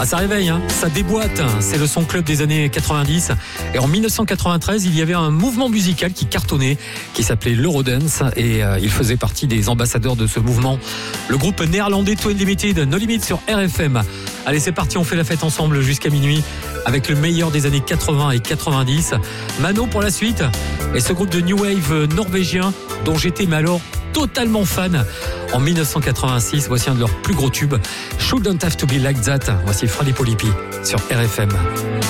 Ah, ça réveille, hein, ça déboîte. C'est le son club des années 90. Et en 1993, il y avait un mouvement musical qui cartonnait, qui s'appelait l'Eurodance. Et il faisait partie des ambassadeurs de ce mouvement. Le groupe néerlandais Two Unlimited, No Limit sur RFM. Allez, c'est parti, on fait la fête ensemble jusqu'à minuit avec le meilleur des années 80 et 90. Mano pour la suite. Et ce groupe de New Wave norvégien dont j'étais alors totalement fan en 1986. Voici un de leurs plus gros tubes, Shouldn't Have to Be Like That. Voici Freddy Polipi sur RFM.